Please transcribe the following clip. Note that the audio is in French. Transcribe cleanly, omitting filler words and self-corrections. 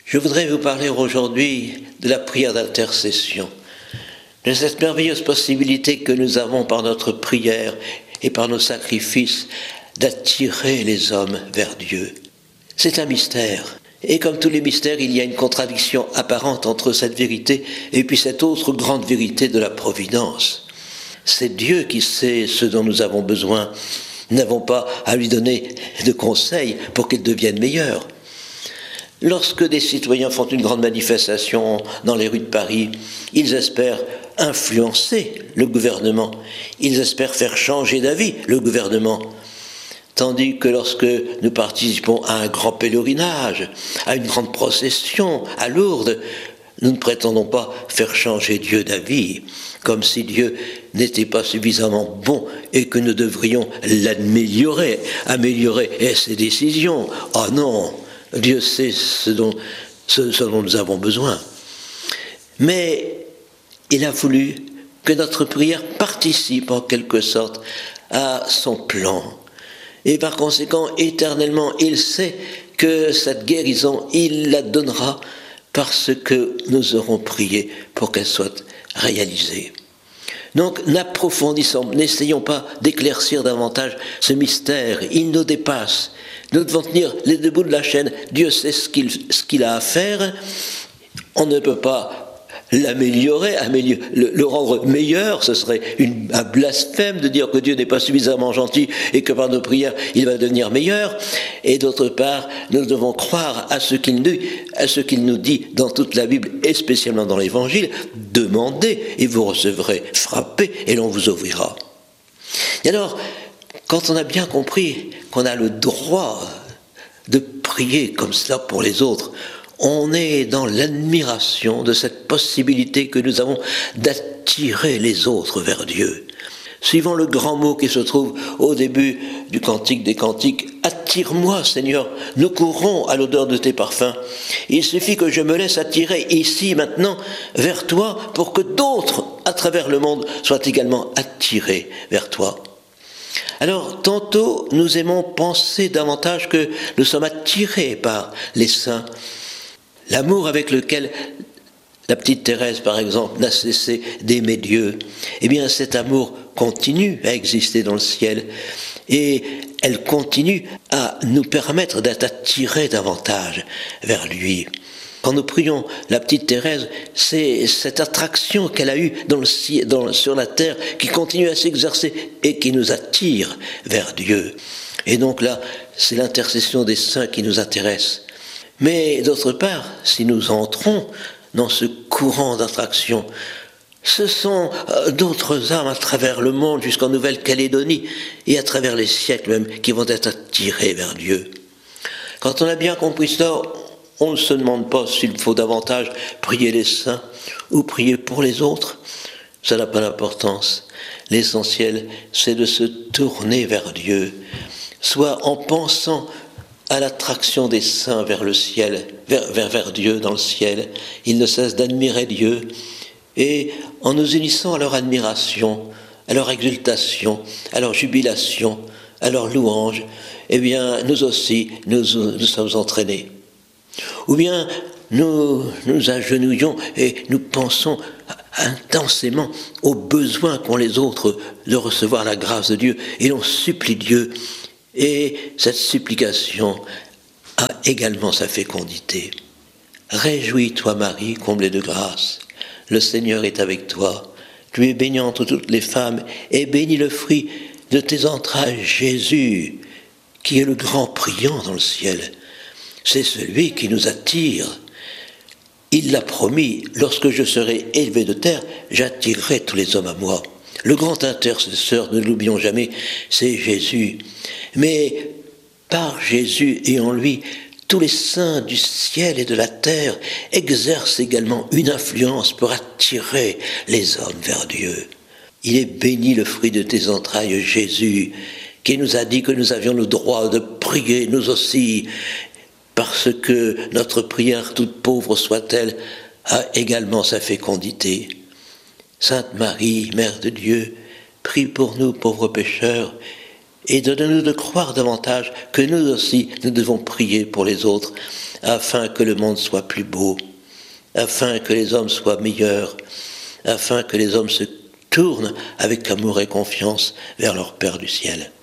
Je voudrais vous parler aujourd'hui de la prière d'intercession, de cette merveilleuse possibilité que nous avons par notre prière et par nos sacrifices d'attirer les hommes vers Dieu. C'est un mystère. Et comme tous les mystères, il y a une contradiction apparente entre cette vérité et puis cette autre grande vérité de la providence. C'est Dieu qui sait ce dont nous avons besoin. Nous n'avons pas à lui donner de conseils pour qu'il devienne meilleur. Lorsque des citoyens font une grande manifestation dans les rues de Paris, ils espèrent influencer le gouvernement, ils espèrent faire changer d'avis le gouvernement. Tandis que lorsque nous participons à un grand pèlerinage, à une grande procession, à Lourdes, nous ne prétendons pas faire changer Dieu d'avis, comme si Dieu n'était pas suffisamment bon et que nous devrions l'améliorer, améliorer ses décisions. Oh non, Dieu sait ce dont nous avons besoin. Mais il a voulu que notre prière participe en quelque sorte à son plan. Et par conséquent, éternellement, il sait que cette guérison, il la donnera parce que nous aurons prié pour qu'elle soit réalisée. Donc, n'approfondissons, n'essayons pas d'éclaircir davantage ce mystère, il nous dépasse. Nous devons tenir les deux bouts de la chaîne. Dieu sait ce qu'il a à faire. On ne peut pas l'améliorer, le rendre meilleur. Ce serait un blasphème de dire que Dieu n'est pas suffisamment gentil et que par nos prières, il va devenir meilleur. Et d'autre part, nous devons croire à ce qu'il nous dit dans toute la Bible et spécialement dans l'Évangile. Demandez et vous recevrez, frappez et l'on vous ouvrira. Et alors, quand on a bien compris qu'on a le droit de prier comme cela pour les autres, on est dans l'admiration de cette possibilité que nous avons d'attirer les autres vers Dieu. Suivant le grand mot qui se trouve au début du Cantique des Cantiques, « Attire-moi, Seigneur, nous courons à l'odeur de tes parfums. Il suffit que je me laisse attirer ici, maintenant, vers toi, pour que d'autres, à travers le monde, soient également attirés vers toi. » Alors, tantôt, nous aimons penser davantage que nous sommes attirés par les saints. L'amour avec lequel la petite Thérèse, par exemple, n'a cessé d'aimer Dieu, eh bien, cet amour continue à exister dans le ciel et elle continue à nous permettre d'être attirés davantage vers lui. Quand nous prions la petite Thérèse, c'est cette attraction qu'elle a eue sur la terre qui continue à s'exercer et qui nous attire vers Dieu. Et donc là, c'est l'intercession des saints qui nous intéresse. Mais d'autre part, si nous entrons dans ce courant d'attraction, ce sont d'autres âmes à travers le monde jusqu'en Nouvelle-Calédonie et à travers les siècles même qui vont être attirés vers Dieu. Quand on a bien compris cela, on ne se demande pas s'il faut davantage prier les saints ou prier pour les autres. Ça n'a pas d'importance. L'essentiel, c'est de se tourner vers Dieu, soit en pensant à l'attraction des saints vers le ciel, vers Dieu dans le ciel. Ils ne cessent d'admirer Dieu et en nous unissant à leur admiration, à leur exultation, à leur jubilation, à leur louange, eh bien, nous aussi, nous sommes entraînés. Ou bien nous agenouillons et nous pensons intensément aux besoins qu'ont les autres de recevoir la grâce de Dieu et l'on supplie Dieu. Et cette supplication a également sa fécondité. Réjouis-toi Marie, comblée de grâce, le Seigneur est avec toi. Tu es bénie entre toutes les femmes et béni le fruit de tes entrailles, Jésus, qui est le grand priant dans le ciel. C'est celui qui nous attire. Il l'a promis, lorsque je serai élevé de terre, j'attirerai tous les hommes à moi. Le grand intercesseur, ne l'oublions jamais, c'est Jésus. Mais par Jésus et en lui, tous les saints du ciel et de la terre exercent également une influence pour attirer les hommes vers Dieu. Il est béni le fruit de tes entrailles, Jésus, qui nous a dit que nous avions le droit de prier, nous aussi, parce que notre prière, toute pauvre soit-elle, a également sa fécondité. Sainte Marie, Mère de Dieu, prie pour nous pauvres pécheurs, et donne-nous de croire davantage que nous aussi, nous devons prier pour les autres, afin que le monde soit plus beau, afin que les hommes soient meilleurs, afin que les hommes se tournent avec amour et confiance vers leur Père du ciel.